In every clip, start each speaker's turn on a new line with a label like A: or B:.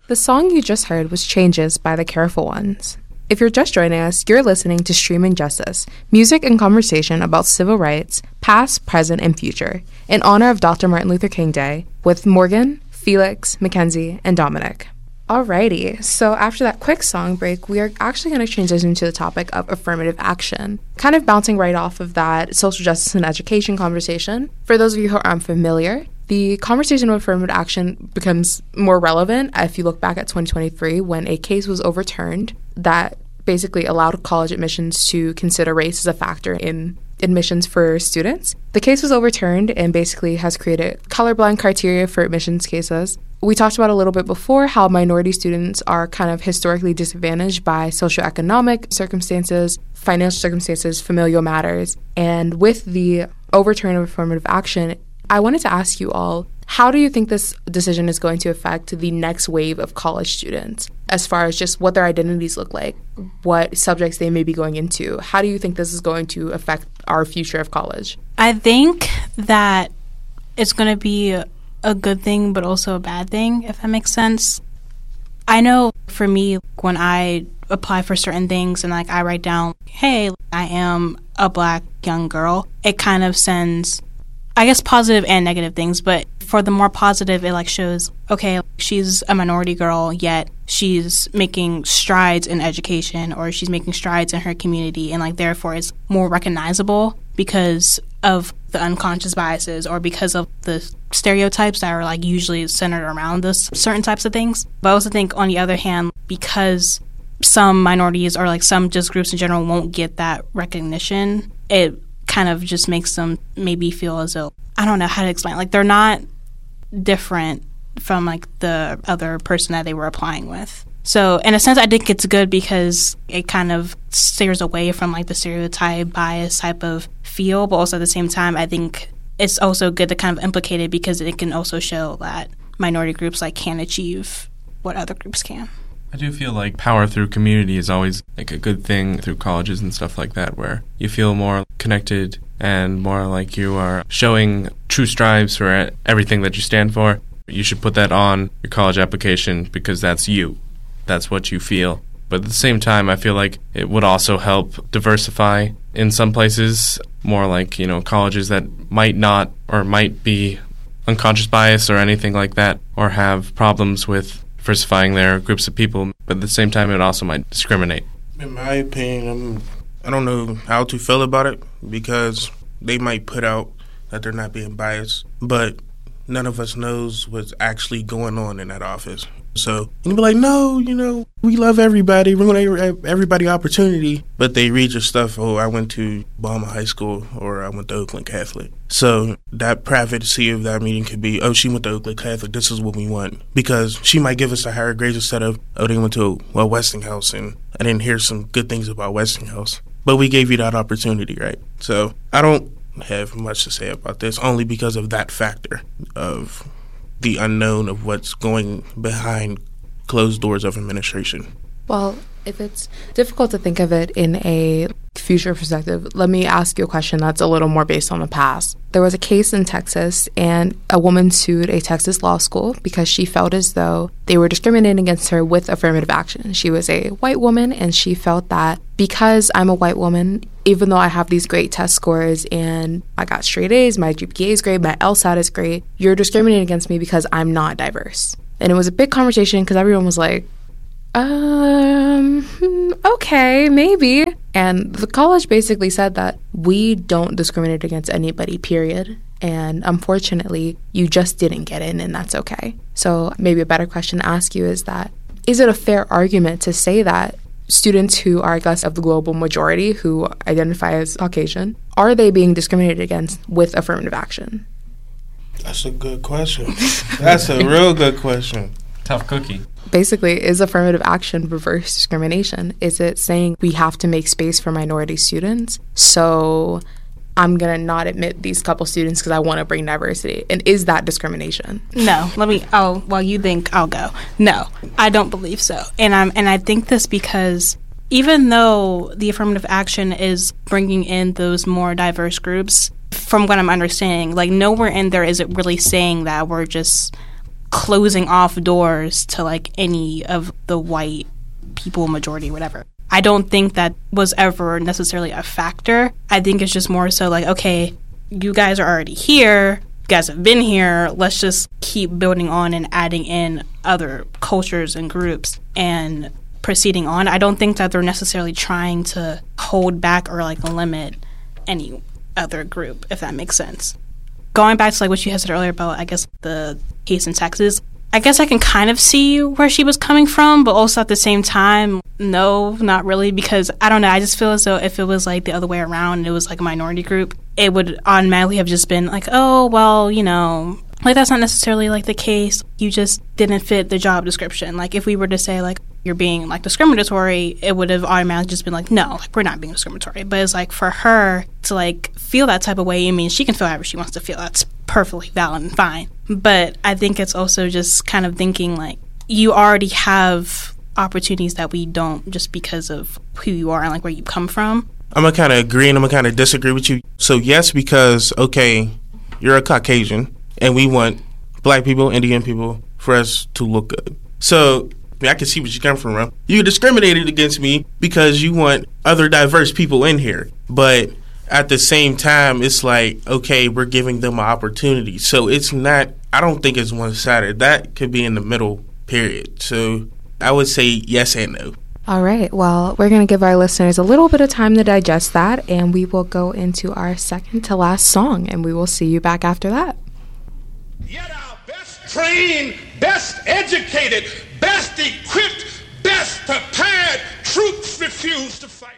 A: The song you just heard was Changes by The Careful Ones. If you're just joining us, you're listening to Streaming Justice, music and conversation about civil rights, past, present, and future, in honor of Dr. Martin Luther King Day, with Morgan, Felix, Mackenzie, and Dominic. Alrighty, so after that quick song break, we are actually going to transition to the topic of affirmative action, kind of bouncing right off of that social justice and education conversation. For those of you who are unfamiliar, the conversation of affirmative action becomes more relevant if you look back at 2023 when a case was overturned that basically allowed college admissions to consider race as a factor in admissions for students. The case was overturned and basically has created colorblind criteria for admissions cases. We talked about a little bit before how minority students are kind of historically disadvantaged by socioeconomic circumstances, financial circumstances, familial matters. And with the overturn of affirmative action, I wanted to ask you all, how do you think this decision is going to affect the next wave of college students as far as just what their identities look like, what subjects they may be going into? How do you think this is going to affect our future of college?
B: I think that it's going to be a good thing, but also a bad thing, if that makes sense. I know for me, when I apply for certain things and I write down, hey, I am a Black young girl, it kind of sends, I guess, positive and negative things, but for the more positive, it shows, okay, she's a minority girl, yet she's making strides in education or she's making strides in her community, and therefore it's more recognizable because of the unconscious biases or because of the stereotypes that are usually centered around those certain types of things. But I also think, on the other hand, because some minorities or some just groups in general won't get that recognition, it kind of just makes them maybe feel as though, I don't know how to explain, they're not different from the other person that they were applying with. So in a sense, I think it's good because it kind of steers away from the stereotype bias type of feel, but also at the same time, I think it's also good to kind of implicate it because it can also show that minority groups can achieve what other groups can.
C: I do feel like power through community is always a good thing through colleges and stuff like that, where you feel more connected and more like you are showing true strides for everything that you stand for. You should put that on your college application because that's you. That's what you feel. But at the same time, I feel like it would also help diversify in some places, more colleges that might not or might be unconscious bias or anything like that, or have problems with diversifying their groups of people, but at the same time, it also might discriminate.
D: In my opinion, I don't know how to feel about it because they might put out that they're not being biased, but none of us knows what's actually going on in that office. So you'll be like, no, we love everybody. We're going to give everybody opportunity. But they read your stuff, I went to Balma High School or I went to Oakland Catholic. So that privacy of that meeting could be, she went to Oakland Catholic. This is what we want. Because she might give us a higher grades instead of, they went to, Westinghouse. And I didn't hear some good things about Westinghouse. But we gave you that opportunity, right? So I don't have much to say about this, only because of that factor of the unknown of what's going behind closed doors of administration.
A: Well, if it's difficult to think of it in a future perspective, let me ask you a question that's a little more based on the past. There was a case in Texas, and a woman sued a Texas law school because she felt as though they were discriminating against her with affirmative action. She was a white woman, and she felt that because I'm a white woman, even though I have these great test scores and I got straight A's, my GPA is great, my LSAT is great, you're discriminating against me because I'm not diverse. And it was a big conversation because everyone was like, okay, maybe. And the college basically said that we don't discriminate against anybody, period. And unfortunately, you just didn't get in, and that's okay. So maybe a better question to ask you is that, is it a fair argument to say that students who are, I guess, of the global majority who identify as Caucasian, are they being discriminated against with affirmative action?
D: That's a good question. That's a real good question.
C: Tough cookie.
A: Basically, is affirmative action reverse discrimination? Is it saying we have to make space for minority students, so I'm going to not admit these couple students because I want to bring diversity? And is that discrimination?
B: No. While you think, I'll go. No, I don't believe so. And I think this because even though the affirmative action is bringing in those more diverse groups, from what I'm understanding, nowhere in there is it really saying that we're just closing off doors to like any of the white people, majority, whatever. I don't think that was ever necessarily a factor. I think it's just more so like, okay, you guys are already here. You guys have been here. Let's just keep building on and adding in other cultures and groups and proceeding on. I don't think that they're necessarily trying to hold back or like limit any other group, if that makes sense. Going back to like what you had said earlier about, I guess, the case in Texas, I guess I can kind of see where she was coming from, but also at the same time, no, not really, because I don't know. I just feel as though if it was like the other way around and it was like a minority group, it would automatically have just been like, oh, well, you know, like that's not necessarily like the case. You just didn't fit the job description. Like if we were to say like you're being like discriminatory, it would have automatically just been like, no, like we're not being discriminatory. But it's like for her to like feel that type of way, I mean, she can feel however she wants to feel. That's perfectly valid and fine. But I think it's also just kind of thinking like you already have opportunities that we don't just because of who you are and like where you come from.
D: I'm going to kind of agree and I'm going to kind of disagree with you. So yes, because, okay, you're a Caucasian and we want black people, Indian people, for us to look good. So I can see where you come from, bro. You discriminated against me because you want other diverse people in here. But at the same time, it's like, okay, we're giving them an opportunity. So it's not, I don't think it's one-sided. That could be in the middle, period. So I would say yes and no.
A: All right. Well, we're going to give our listeners a little bit of time to digest that, and we will go into our second to last song, and we will see you back after that.
E: Yet our best trained, best educated, best equipped, best prepared troops refuse to fight.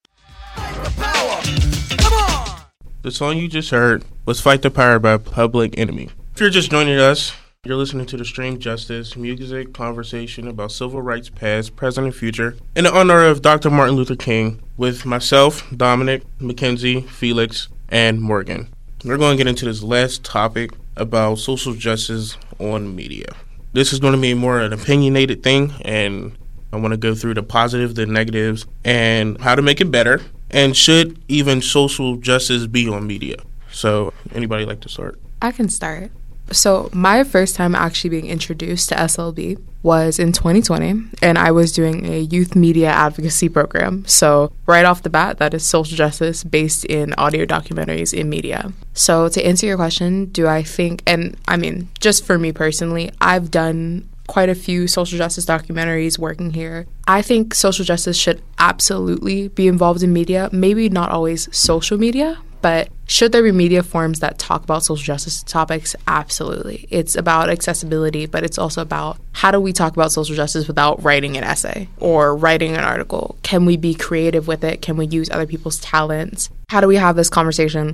E: Fight the power. Come on!
D: The song you just heard was Fight the Power by Public Enemy. If you're just joining us, you're listening to the Stream Justice music conversation about civil rights past, present, and future in honor of Dr. Martin Luther King with myself, Dominic, Mackenzie, Felix, and Morgan. We're going to get into this last topic about social justice on media. This is going to be more an opinionated thing, and I want to go through the positives, the negatives, and how to make it better, and should even social justice be on media. So, anybody like to start?
A: I can start. So my first time actually being introduced to SLB was in 2020, and I was doing a youth media advocacy program. So right off the bat, that is social justice based in audio documentaries in media. So to answer your question, do I think, and I mean, just for me personally, I've done quite a few social justice documentaries working here. I think social justice should absolutely be involved in media, maybe not always social media, but should there be media forms that talk about social justice topics? Absolutely. It's about accessibility, but it's also about how do we talk about social justice without writing an essay or writing an article? Can we be creative with it? Can we use other people's talents? How do we have this conversation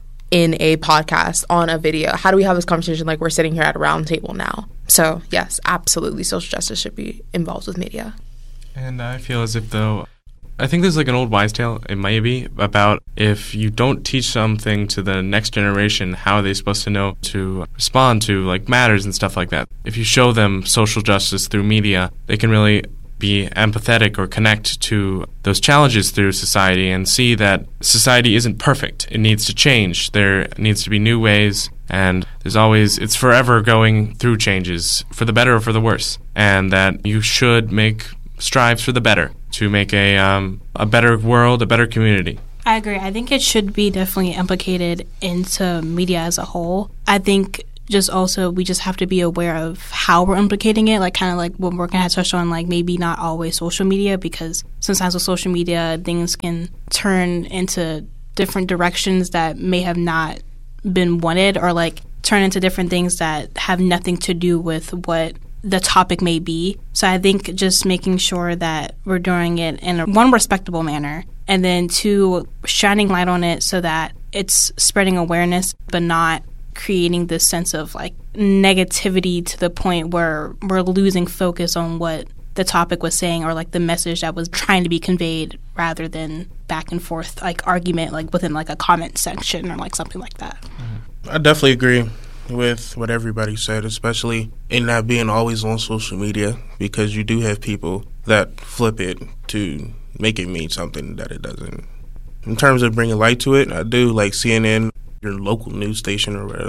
A: in a podcast, on a video? How do we have this conversation like we're sitting here at a round table now? So, yes, absolutely, social justice should be involved with media.
C: And I feel as if, though, I think there's like an old wives' tale, it might be, about if you don't teach something to the next generation, how are they supposed to know to respond to like matters and stuff like that? If you show them social justice through media, they can really be empathetic or connect to those challenges through society and see that society isn't perfect. It needs to change. There needs to be new ways, and it's forever going through changes, for the better or for the worse, and that you should make strives for the better, to make a better world, a better community.
B: I agree. I think it should be definitely implicated into media as a whole. I think just also we just have to be aware of how we're implicating it, like kind of like what Morgan had touched on, like maybe not always social media, because sometimes with social media things can turn into different directions that may have not been wanted, or like turn into different things that have nothing to do with what the topic may be. So I think just making sure that we're doing it in a one, respectable manner, and then two, shining light on it so that it's spreading awareness but not creating this sense of like negativity to the point where we're losing focus on what the topic was saying or like the message that was trying to be conveyed, rather than back and forth like argument like within like a comment section or like something like that.
D: I definitely agree with what everybody said, especially in not being always on social media, because you do have people that flip it to make it mean something that it doesn't. In terms of bringing light to it, I do like CNN, your local news station or whatever.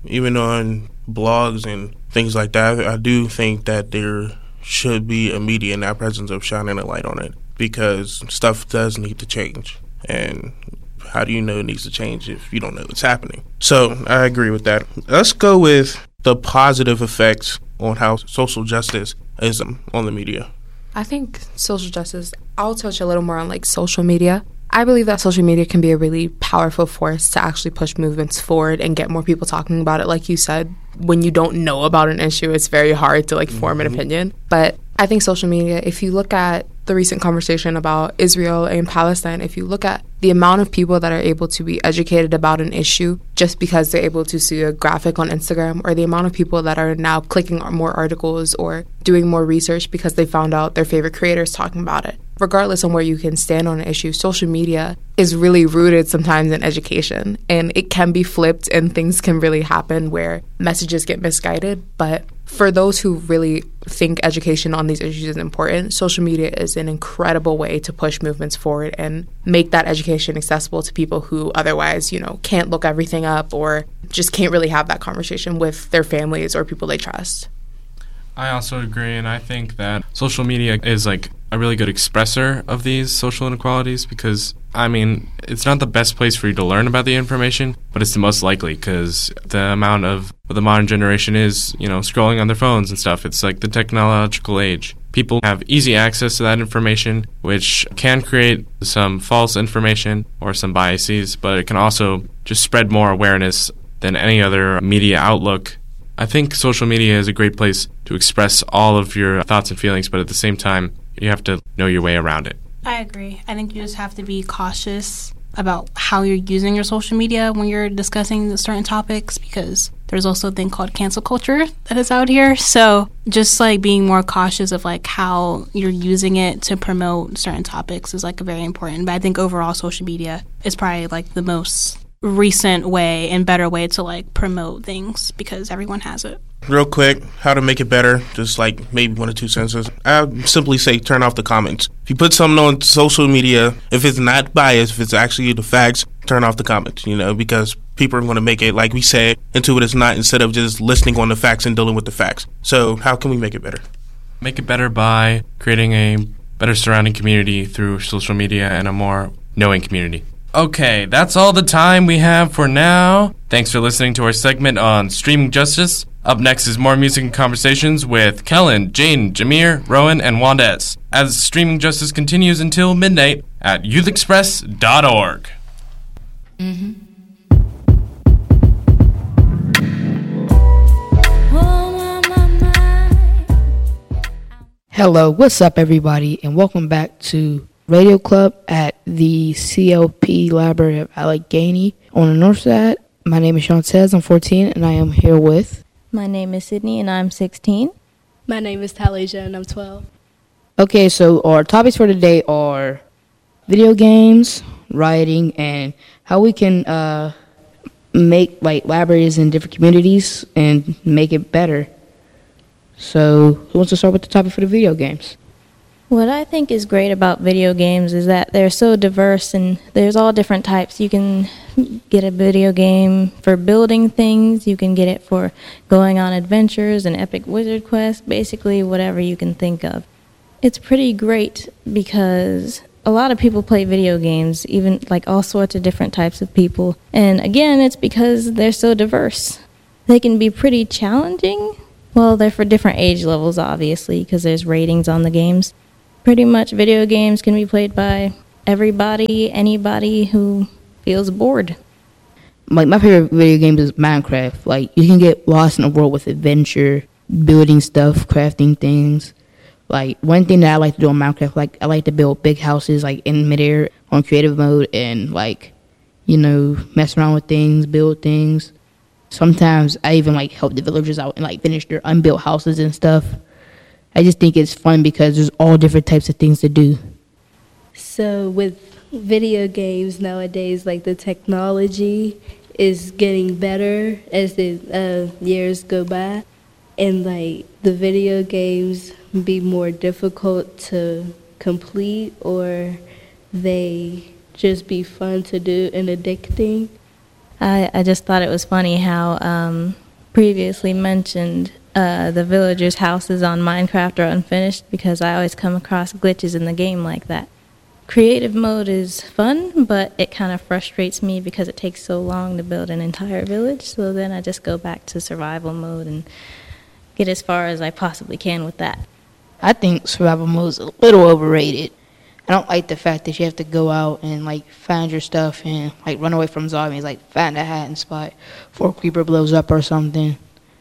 D: even on blogs and things like that, I do think that there should be a media in that presence of shining a light on it, because stuff does need to change. And how do you know it needs to change if you don't know it's happening? So I agree with that. Let's go with the positive effects on how social justice is on the media.
A: I think social justice, I'll touch a little more on like social media. I believe that social media can be a really powerful force to actually push movements forward and get more people talking about it. Like you said, when you don't know about an issue, it's very hard to like form an opinion. But I think social media, if you look at the recent conversation about Israel and Palestine, if you look at the amount of people that are able to be educated about an issue just because they're able to see a graphic on Instagram, or the amount of people that are now clicking on more articles or doing more research because they found out their favorite creators talking about it. Regardless on where you can stand on an issue, social media is really rooted sometimes in education, and it can be flipped and things can really happen where messages get misguided. But for those who really think education on these issues is important, social media is an incredible way to push movements forward and make that education accessible to people who otherwise, can't look everything up or just can't really have that conversation with their families or people they trust.
C: I also agree, and I think that social media is like a really good expressor of these social inequalities, because, it's not the best place for you to learn about the information, but it's the most likely, because the amount of what the modern generation is, scrolling on their phones and stuff, it's like the technological age. People have easy access to that information, which can create some false information or some biases, but it can also just spread more awareness than any other media outlook. I think social media is a great place to express all of your thoughts and feelings, but at the same time, you have to know your way around it.
B: I agree. I think you just have to be cautious about how you're using your social media when you're discussing certain topics, because there's also a thing called cancel culture that is out here. So just like being more cautious of like how you're using it to promote certain topics is like very important. But I think overall social media is probably like the most recent way and better way to like promote things, because everyone has it.
D: Real quick, how to make it better, just like maybe 1 or 2 sentences. I simply say turn off the comments. If you put something on social media, if it's not biased, if it's actually the facts, turn off the comments, because people are going to make it, like we said, into what it's not, instead of just listening on the facts and dealing with the facts. So how can we make it better?
C: Make it better by creating a better surrounding community through social media and a more knowing community. Okay, that's all the time we have for now. Thanks for listening to our segment on streaming justice. Up next is more music and conversations with Kellen, Jane, Jameer, Rowan, and Wandez, as streaming justice continues until midnight at youthexpress.org.
F: Hello, what's up, everybody, and welcome back to Radio Club at the CLP Library of Allegheny on the north side. My name is Shantez, I'm 14, and I am here with...
G: My name is Sydney, and I'm 16.
H: My name is Talia, and I'm 12.
F: Okay, so our topics for today are video games, writing, and how we can make like libraries in different communities and make it better. So who wants to start with the topic for the video games?
G: What I think is great about video games is that they're so diverse and there's all different types. You can get a video game for building things. You can get it for going on adventures and epic wizard quests, basically whatever you can think of. It's pretty great because a lot of people play video games, even like all sorts of different types of people. And again, it's because they're so diverse. They can be pretty challenging. Well, they're for different age levels, obviously, because there's ratings on the games. Pretty much video games can be played by everybody, anybody who feels bored.
F: Like, my favorite video game is Minecraft. Like, you can get lost in a world with adventure, building stuff, crafting things. Like, one thing that I like to do on Minecraft, like, I like to build big houses, like, in midair on creative mode and, like, mess around with things, build things. Sometimes I even, like, help the villagers out and, like, finish their unbuilt houses and stuff. I just think it's fun because there's all different types of things to do.
H: So with video games nowadays, like the technology is getting better as the years go by, and like the video games be more difficult to complete, or they just be fun to do and addicting.
G: I just thought it was funny how previously mentioned the villagers' houses on Minecraft are unfinished, because I always come across glitches in the game like that. Creative mode is fun, but it kind of frustrates me because it takes so long to build an entire village, so then I just go back to survival mode and get as far as I possibly can with that.
F: I think survival mode is a little overrated. I don't like the fact that you have to go out and like find your stuff and like run away from zombies, like find a hiding spot before a creeper blows up or something.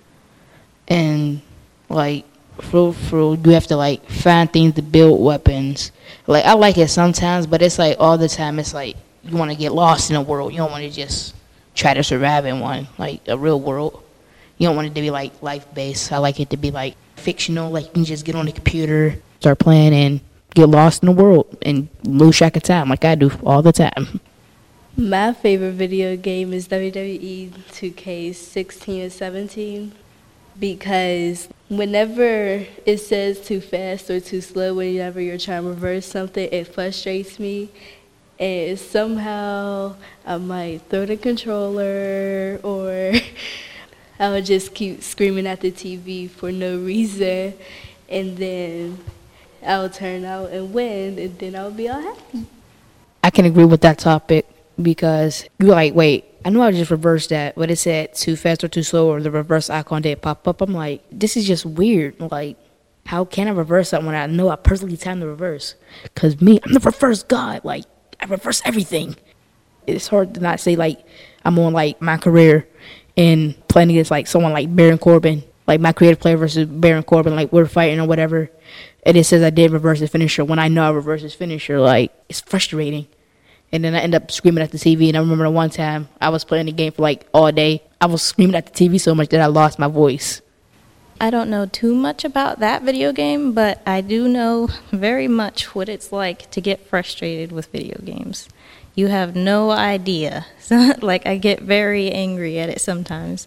F: And like for you have to like find things to build weapons. Like I like it sometimes, but it's like all the time it's like you want to get lost in a world. You don't want to just try to survive in one, like a real world. You don't want it to be like life-based. I like it to be like fictional, like you can just get on the computer, start playing, and get lost in the world and lose track of time like I do all the time.
H: My favorite video game is WWE 2K16 and 17, because whenever it says too fast or too slow, whenever you're trying to reverse something, it frustrates me. And somehow I might throw the controller, or I would just keep screaming at the TV for no reason, and then I'll turn out and win, and then I'll be all happy.
F: I can agree with that topic, because you're like, wait, I know I just reversed that, but it said too fast or too slow, or the reverse icon didn't pop up. I'm like, this is just weird. Like, how can I reverse that when I know I personally timed the reverse? Because me, I'm the reverse god. Like, I reverse everything. It's hard to not say, like, I'm on, like, my career and playing against, like, someone like Baron Corbin. Like, my creative player versus Baron Corbin, like, we're fighting or whatever. And it says I did reverse his finisher when I know I reversed his finisher. Like, it's frustrating. And then I end up screaming at the TV. And I remember the one time I was playing the game for like all day. I was screaming at the TV so much that I lost my voice.
G: I don't know too much about that video game, but I do know very much what it's like to get frustrated with video games. You have no idea. Like, I get very angry at it sometimes.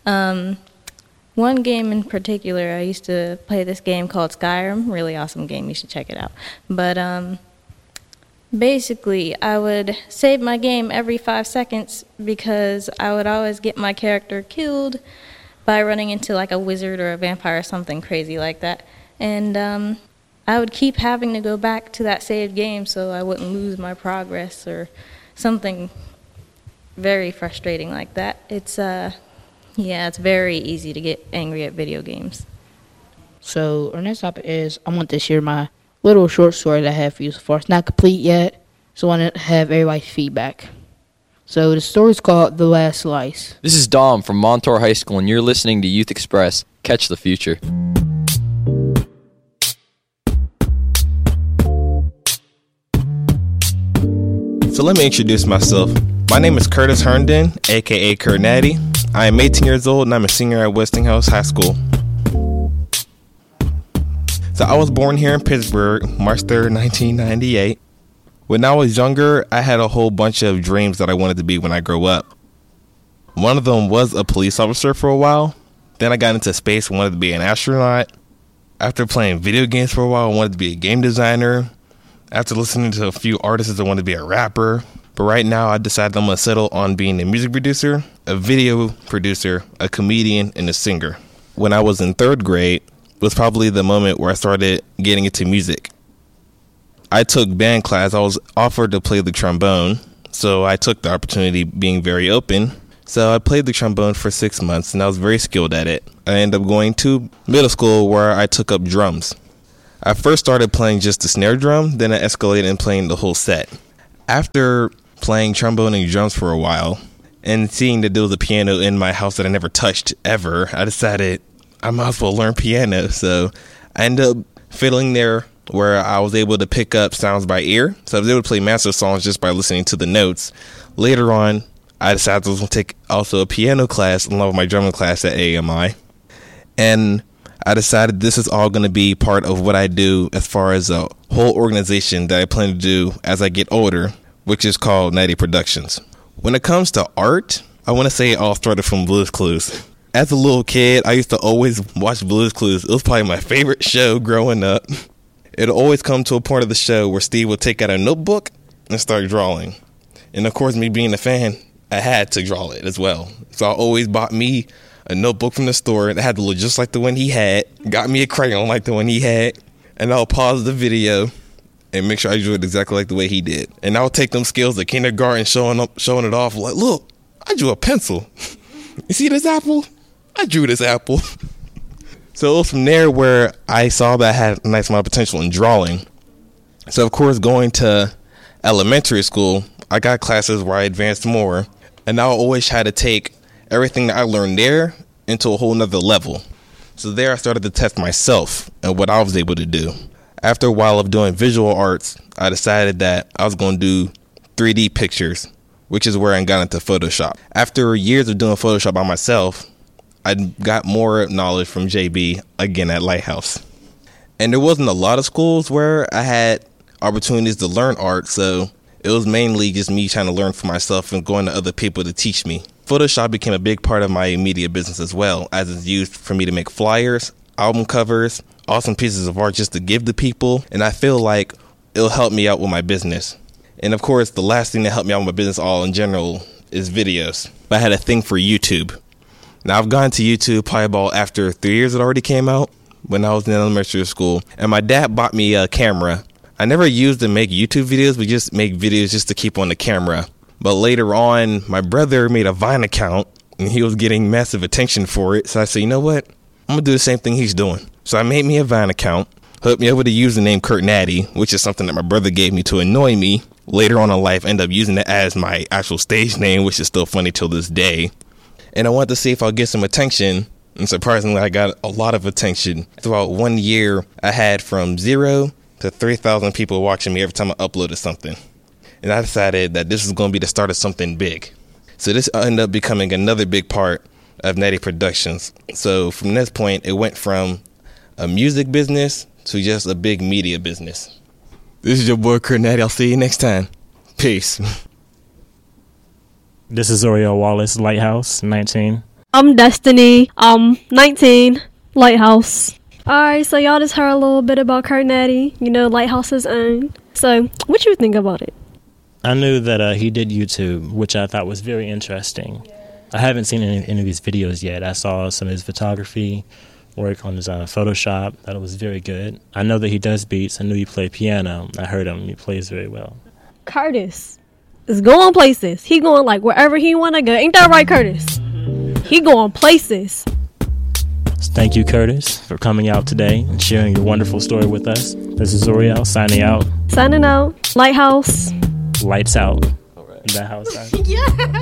G: One game in particular, I used to play this game called Skyrim. Really awesome game. You should check it out. But basically, I would save my game every 5 seconds because I would always get my character killed by running into like a wizard or a vampire or something crazy like that. And I would keep having to go back to that saved game so I wouldn't lose my progress or something very frustrating like that. It's it's very easy to get angry at video games.
F: So our next topic is, I want to share my little short story that I have for you so far. It's not complete yet, so I want to have everybody's feedback. So the story's called The Last Slice.
I: This is Dom from Montour High School, and you're listening to Youth Express. Catch the future.
J: So let me introduce myself. My name is Curtis Herndon, a.k.a. Kurt Natty. I am 18 years old, and I'm a senior at Westinghouse High School. So I was born here in Pittsburgh, March 3rd, 1998. When I was younger, I had a whole bunch of dreams that I wanted to be when I grew up. One of them was a police officer for a while. Then I got into space and wanted to be an astronaut. After playing video games for a while, I wanted to be a game designer. After listening to a few artists, I wanted to be a rapper. But right now, I decided I'm going to settle on being a music producer, a video producer, a comedian, and a singer. When I was in 3rd grade, was probably the moment where I started getting into music. I took band class. I was offered to play the trombone, so I took the opportunity, being very open. So I played the trombone for 6 months, and I was very skilled at it. I ended up going to middle school where I took up drums. I first started playing just the snare drum, then I escalated and playing the whole set. After playing trombone and drums for a while, and seeing that there was a piano in my house that I never touched ever, I decided I might as well learn piano. So I ended up fiddling there, where I was able to pick up sounds by ear. So I was able to play master songs just by listening to the notes. Later on, I decided I was going to take also a piano class along with my drumming class at AMI. And I decided this is all going to be part of what I do as far as a whole organization that I plan to do as I get older, which is called Natty Productions. When it comes to art, I want to say it all started from Blue's Clues. As a little kid, I used to always watch Blue's Clues. It was probably my favorite show growing up. It'll always come to a part of the show where Steve would take out a notebook and start drawing. And of course, me being a fan, I had to draw it as well. So I always bought me a notebook from the store that had to look just like the one he had, got me a crayon like the one he had, and I'll pause the video and make sure I drew it exactly like the way he did. And I'll take them skills to kindergarten, showing it off like, look, I drew a pencil. You see this apple? I drew this apple. So it was from there where I saw that I had a nice amount of potential in drawing. So of course, going to elementary school, I got classes where I advanced more, and I always had to take everything that I learned there into a whole nother level. So there I started to test myself and what I was able to do. After a while of doing visual arts, I decided that I was going to do 3D pictures, which is where I got into Photoshop. After years of doing Photoshop by myself, I got more knowledge from JB, again at Lighthouse. And there wasn't a lot of schools where I had opportunities to learn art, so it was mainly just me trying to learn for myself and going to other people to teach me. Photoshop became a big part of my media business as well, as it's used for me to make flyers, album covers, awesome pieces of art just to give to people, and I feel like it'll help me out with my business. And of course, the last thing that helped me out with my business all in general is videos. I had a thing for YouTube. Now I've gone to YouTube probably about after 3 years it already came out when I was in elementary school, and my dad bought me a camera. I never used to make YouTube videos, we just make videos just to keep on the camera. But later on, my brother made a Vine account, and he was getting massive attention for it, so I said, you know what, I'm going to do the same thing he's doing. So I made me a Vine account, hooked me up with the username Kurt Natty, which is something that my brother gave me to annoy me. Later on in life, I ended up using it as my actual stage name, which is still funny till this day. And I wanted to see if I'll get some attention, and surprisingly, I got a lot of attention. Throughout 1 year, I had from 0 to 3,000 people watching me every time I uploaded something. And I decided that this is going to be the start of something big. So this ended up becoming another big part of Natty Productions. So from this point, it went from a music business to just a big media business. This is your boy Kurt Natty. I'll see you next time. Peace.
K: This is Oriel Wallace, Lighthouse, 19.
L: I'm Destiny. I'm 19, Lighthouse. Alright, so y'all just heard a little bit about Kurt Natty, Lighthouse's own. So, what you think about it?
K: I knew that he did YouTube, which I thought was very interesting. I haven't seen any of his videos yet. I saw some of his photography, work on his Photoshop. Thought it was very good. I know that he does beats. I knew he played piano. I heard him. He plays very well.
L: Curtis is going places. He going like wherever he want to go. Ain't that right, Curtis? He going places.
K: Thank you, Curtis, for coming out today and sharing your wonderful story with us. This is Zoriel signing out.
L: Signing out. Lighthouse.
K: Lights out. All right. Is that how it's done?
L: Yeah.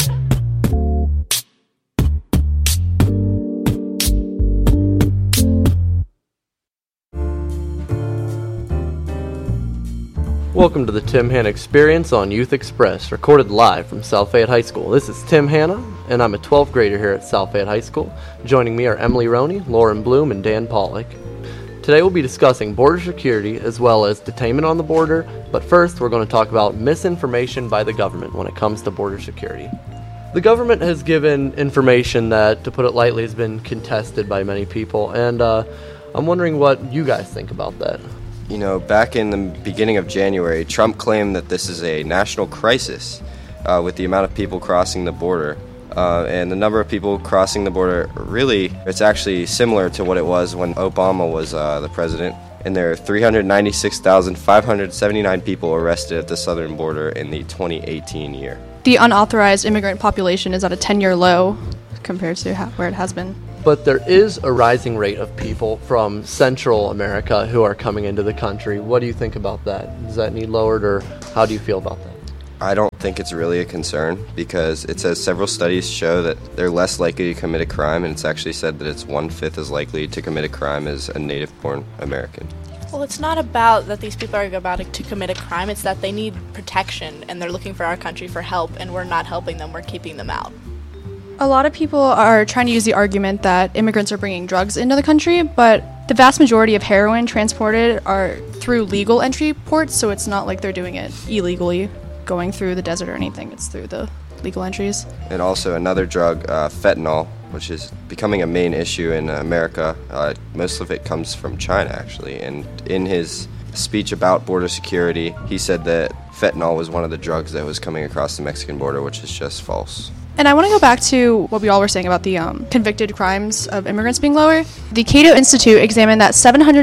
M: Welcome to the Tim Hanna Experience on Youth Express, recorded live from South Fayette High School. This is Tim Hanna, and I'm a 12th grader here at South Fayette High School. Joining me are Emily Roney, Lauren Bloom, and Dan Pollock. Today we'll be discussing border security as well as detainment on the border, but first we're going to talk about misinformation by the government when it comes to border security. The government has given information that, to put it lightly, has been contested by many people, and I'm wondering what you guys think about that.
N: You know, back in the beginning of January, Trump claimed that this is a national crisis with the amount of people crossing the border. And the number of people crossing the border, really, it's actually similar to what it was when Obama was the president. And there are 396,579 people arrested at the southern border in the 2018 year.
O: The unauthorized immigrant population is at a 10-year low compared to where it has been.
M: But there is a rising rate of people from Central America who are coming into the country. What do you think about that? Does that need lowered, or how do you feel about that?
N: I don't think it's really a concern because it says several studies show that they're less likely to commit a crime, and it's actually said that it's 1/5 as likely to commit a crime as a native-born American.
P: Well, it's not about that these people are about to commit a crime. It's that they need protection, and they're looking for our country for help, and we're not helping them. We're keeping them out.
O: A lot of people are trying to use the argument that immigrants are bringing drugs into the country, but the vast majority of heroin transported are through legal entry ports, so it's not like they're doing it illegally, going through the desert or anything. It's through the legal entries.
N: And also another drug, fentanyl, which is becoming a main issue in America. Most of it comes from China, actually. And in his speech about border security, he said that fentanyl was one of the drugs that was coming across the Mexican border, which is just false.
O: And I want to go back to what we all were saying about the convicted crimes of immigrants being lower. The Cato Institute examined that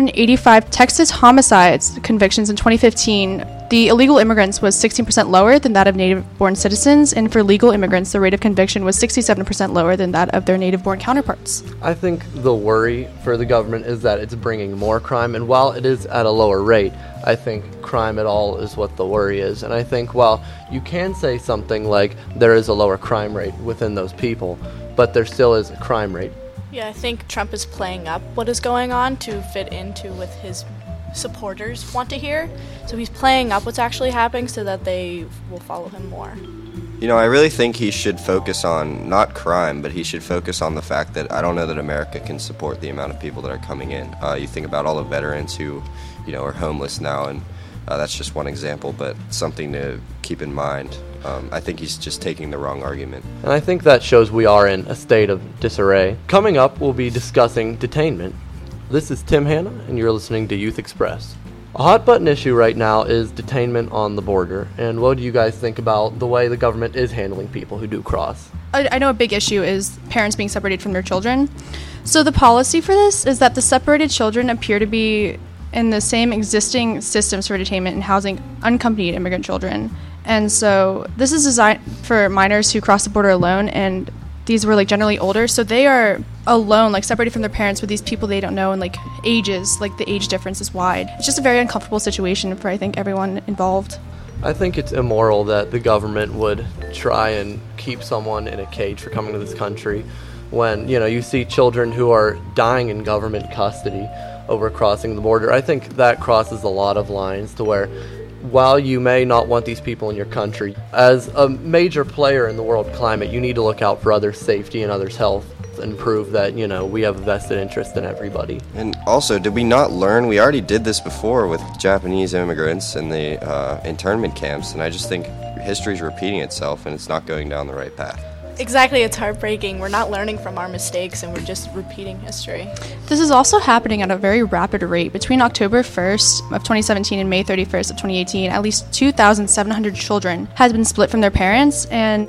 O: 785 Texas homicides convictions in 2015, the illegal immigrants was 16% lower than that of native-born citizens, and for legal immigrants, the rate of conviction was 67% lower than that of their native-born counterparts.
M: I think the worry for the government is that it's bringing more crime, and while it is at a lower rate, I think crime at all is what the worry is. And I think while you can say something like there is a lower crime rate within those people, but there still is a crime rate.
P: Yeah, I think Trump is playing up what is going on to fit into what his supporters want to hear. So he's playing up what's actually happening so that they will follow him more.
N: You know, I really think he should focus on not crime, but he should focus on the fact that I don't know that America can support the amount of people that are coming in. You think about all the veterans who, are homeless now, and that's just one example, but something to keep in mind. I think he's just taking the wrong argument.
M: And I think that shows we are in a state of disarray. Coming up, we'll be discussing detainment. This is Tim Hanna, and you're listening to Youth Express. A hot button issue right now is detainment on the border. And what do you guys think about the way the government is handling people who do cross?
O: I know a big issue is parents being separated from their children. So the policy for this is that the separated children appear to be in the same existing systems for detainment and housing unaccompanied immigrant children. And so this is designed for minors who cross the border alone, and these were generally older, so they are alone, separated from their parents with these people they don't know, and ages, the age difference is wide. It's just a very uncomfortable situation for, I think, everyone involved.
M: I think it's immoral that the government would try and keep someone in a cage for coming to this country when, you see children who are dying in government custody over crossing the border. I think that crosses a lot of lines to where, while you may not want these people in your country, as a major player in the world climate, you need to look out for others' safety and others' health and prove that, we have a vested interest in everybody.
N: And also, did we not learn? We already did this before with Japanese immigrants in the internment camps, and I just think history's repeating itself and it's not going down the right path.
P: Exactly, it's heartbreaking. We're not learning from our mistakes and we're just repeating history.
O: This is also happening at a very rapid rate. Between October 1st of 2017 and May 31st of 2018, at least 2,700 children had been split from their parents, and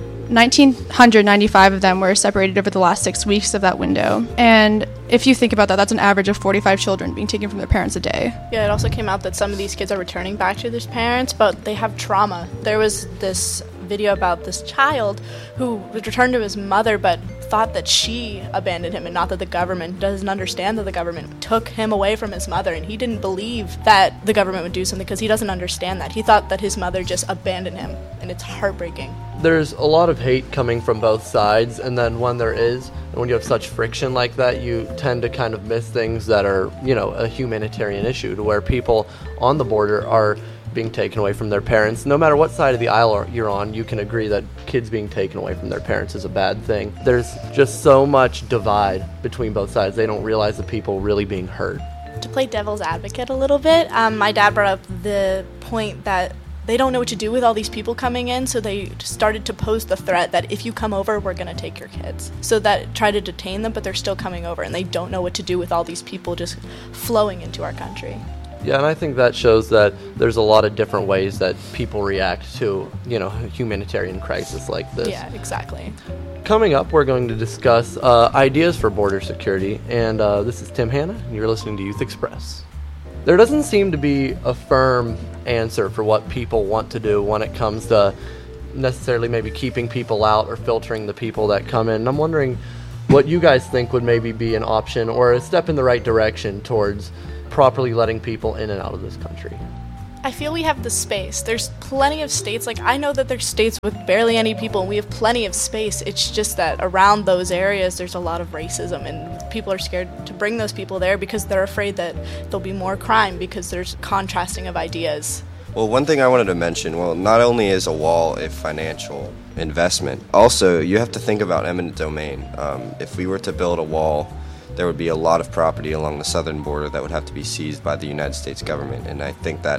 O: 1,995 of them were separated over the last 6 weeks of that window. And if you think about that, that's an average of 45 children being taken from their parents a day.
P: Yeah, it also came out that some of these kids are returning back to their parents, but they have trauma. There was this video about this child who returned to his mother but thought that she abandoned him and not that the government. Doesn't understand that the government took him away from his mother, and he didn't believe that the government would do something because he doesn't understand that. He thought that his mother just abandoned him, and it's heartbreaking.
M: There's a lot of hate coming from both sides, and then when there is, and when you have such friction like that, you tend to kind of miss things that are, a humanitarian issue, to where people on the border are being taken away from their parents. No matter what side of the aisle you're on, you can agree that kids being taken away from their parents is a bad thing. There's just so much divide between both sides. They don't realize the people really being hurt.
P: To play devil's advocate a little bit, my dad brought up the point that they don't know what to do with all these people coming in, so they started to pose the threat that if you come over, we're going to take your kids. So that try to detain them, but they're still coming over, and they don't know what to do with all these people just flowing into our country.
M: Yeah, and I think that shows that there's a lot of different ways that people react to, a humanitarian crisis like this.
P: Yeah, exactly.
M: Coming up, we're going to discuss ideas for border security, and this is Tim Hanna, and you're listening to Youth Express. There doesn't seem to be a firm answer for what people want to do when it comes to necessarily maybe keeping people out or filtering the people that come in. And I'm wondering what you guys think would maybe be an option or a step in the right direction towards properly letting people in and out of this country.
P: I feel we have the space. There's plenty of states. I know that there's states with barely any people, and we have plenty of space. It's just that around those areas, there's a lot of racism, and people are scared to bring those people there because they're afraid that there'll be more crime because there's contrasting of ideas.
N: Well, one thing I wanted to mention, not only is a wall a financial investment, also you have to think about eminent domain. If we were to build a wall, there would be a lot of property along the southern border that would have to be seized by the United States government. And I think that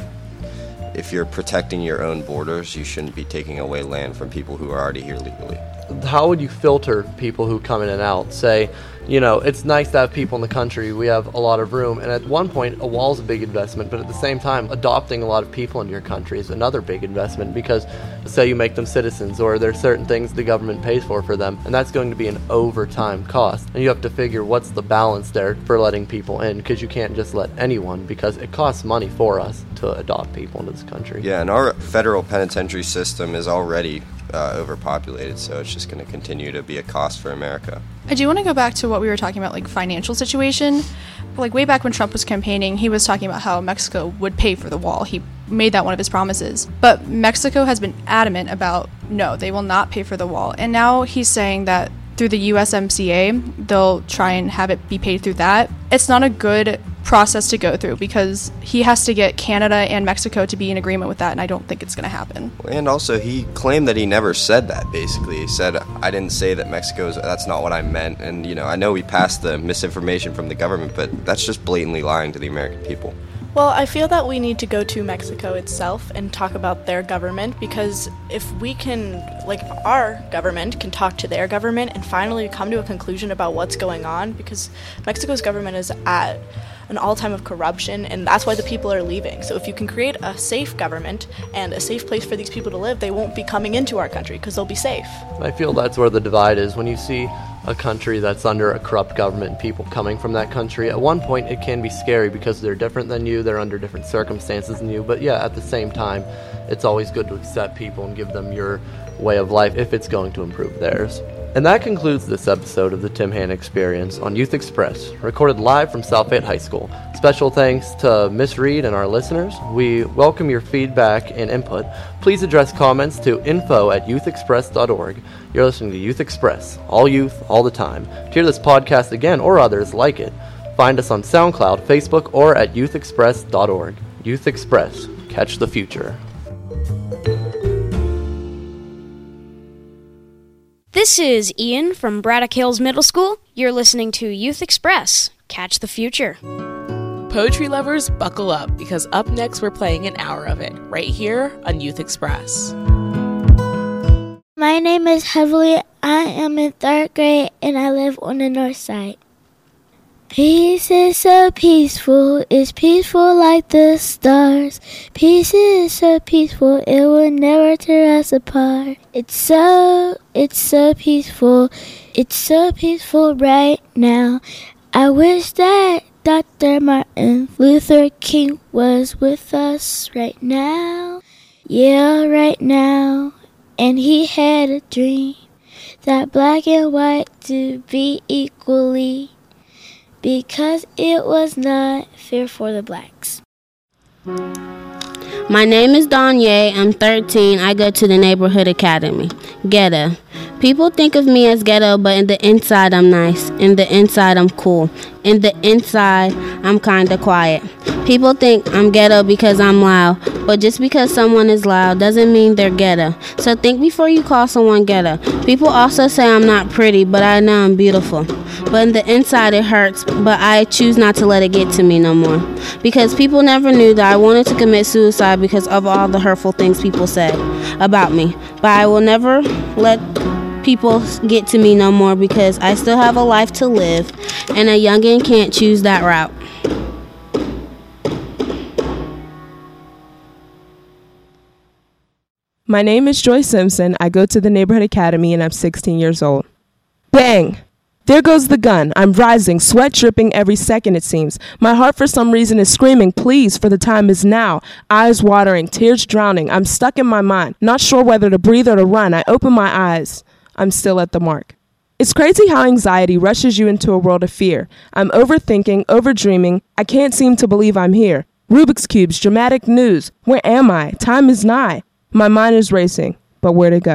N: if you're protecting your own borders, you shouldn't be taking away land from people who are already here legally.
M: How would you filter people who come in and out? Say, You know, it's nice to have people in the country. We have a lot of room, and at one point, a wall is a big investment, but at the same time, adopting a lot of people into your country is another big investment, because say you make them citizens, or there's certain things the government pays for them, and that's going to be an overtime cost, and you have to figure what's the balance there for letting people in, because you can't just let anyone, because it costs money for us to adopt people into this country.
N: Yeah, and our federal penitentiary system is already overpopulated, so it's just going to continue to be a cost for America.
O: I do want to go back to what we were talking about, like financial situation. Like way back when Trump was campaigning, he was talking about how Mexico would pay for the wall. He made that one of his promises. But Mexico has been adamant about, no, they will not pay for the wall. And now he's saying that through the USMCA, they'll try and have it be paid through that. It's not a good process to go through, because he has to get Canada and Mexico to be in agreement with that, and I don't think it's going to happen.
N: And also, he claimed that he never said that, basically. He said, I didn't say that that's not what I meant. And, you know, I know we passed the misinformation from the government, but that's just blatantly lying to the American people.
P: Well, I feel that we need to go to Mexico itself and talk about their government, because if we can, like, our government can talk to their government and finally come to a conclusion about what's going on, because Mexico's government is at an all-time of corruption, and that's why the people are leaving. So if you can create a safe government and a safe place for these people to live, they won't be coming into our country because they'll be safe.
M: I feel that's where the divide is. When you see a country that's under a corrupt government and people coming from that country, at one point it can be scary because they're different than you, they're under different circumstances than you, but yeah, at the same time, it's always good to accept people and give them your way of life if it's going to improve theirs. And that concludes this episode of the Tim Hanna Experience on Youth Express, recorded live from South Fayette High School. Special thanks to Miss Reed and our listeners. We welcome your feedback and input. Please address comments to info@youthexpress.org. You're listening to Youth Express, all youth, all the time. To hear this podcast again or others like it, find us on SoundCloud, Facebook, or at youthexpress.org. Youth Express, catch the future.
Q: This is Ian from Braddock Hills Middle School. You're listening to Youth Express. Catch the future.
R: Poetry lovers, buckle up, because up next we're playing an hour of it, right here on Youth Express.
S: My name is Heavenly. I am in 3rd grade, and I live on the north side. Peace is so peaceful, it's peaceful like the stars. Peace is so peaceful, it will never tear us apart. It's so peaceful, it's so peaceful right now. I wish that Dr. Martin Luther King was with us right now. Yeah, right now. And he had a dream that black and white to be equally, because it was not fair for the blacks.
T: My name is Danye. I'm 13. I go to the neighborhood academy. Ghetto. People think of me as ghetto, but in the inside I'm nice. In the inside I'm cool. In the inside I'm kinda quiet. People think I'm ghetto because I'm loud, but just because someone is loud doesn't mean they're ghetto. So think before you call someone ghetto. People also say I'm not pretty, but I know I'm beautiful. But in the inside it hurts, but I choose not to let it get to me no more. Because people never knew that I wanted to commit suicide because of all the hurtful things people said about me. But I will never let people get to me no more, because I still have a life to live, and a youngin' can't choose that route.
U: My name is Joy Simpson. I go to the neighborhood academy and I'm 16 years old. Bang! There goes the gun. I'm rising, sweat dripping every second it seems. My heart for some reason is screaming, please, for the time is now. Eyes watering, tears drowning. I'm stuck in my mind, not sure whether to breathe or to run. I open my eyes. I'm still at the mark. It's crazy how anxiety rushes you into a world of fear. I'm overthinking, overdreaming. I can't seem to believe I'm here. Rubik's Cubes, dramatic news. Where am I? Time is nigh. My mind is racing, but where to go?